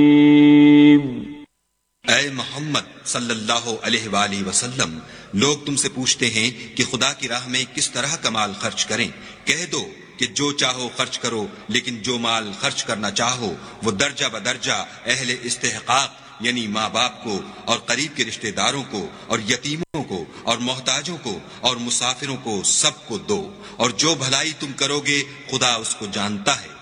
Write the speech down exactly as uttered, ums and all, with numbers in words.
ऐ मोहम्मद सल्लल्लाहु अलैहि वसल्लम, लोग तुमसे पूछते हैं कि खुदा की राह में किस तरह का माल खर्च करें। कह दो कि जो चाहो खर्च करो, लेकिन जो माल खर्च करना चाहो वो दर्जा बदर्जा अहले इस्तेहकाक यानी माँ बाप को और करीब के रिश्तेदारों को और यतीमों को और मोहताजों को और मुसाफिरों को सबको दो, और जो भलाई तुम करोगे खुदा उसको जानता है।